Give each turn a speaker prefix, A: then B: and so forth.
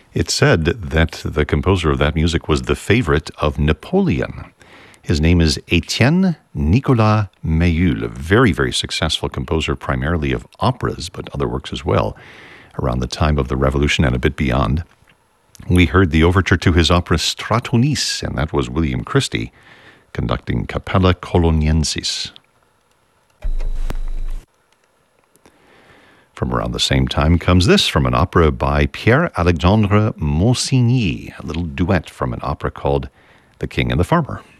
A: It's said that the composer of that music was the favorite of Napoleon. His name is Etienne Nicolas Mayul, a very, very successful composer, primarily of operas, but other works as well, around the time of the Revolution and a bit beyond. We heard the overture to his opera Stratonice, and that was William Christie conducting Capella Coloniensis. From around the same time comes this from an opera by Pierre-Alexandre Monsigny, a little duet from an opera called The King and the Farmer.